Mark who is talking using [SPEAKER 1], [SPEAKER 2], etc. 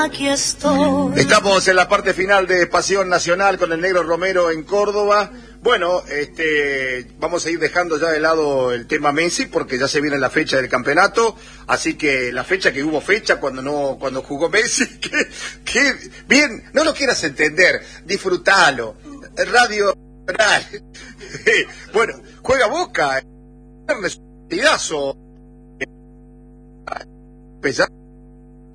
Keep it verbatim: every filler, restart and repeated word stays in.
[SPEAKER 1] Aquí estoy.
[SPEAKER 2] Estamos en la parte final de Pasión Nacional con el Negro Romero en Córdoba. Bueno, este, vamos a ir dejando ya de lado el tema Messi porque ya se viene la fecha del campeonato, así que la fecha que hubo fecha cuando no cuando jugó Messi, que, que bien, no lo quieras entender, disfrutalo. Radio Nacional. Bueno, juega Boca, partidazo.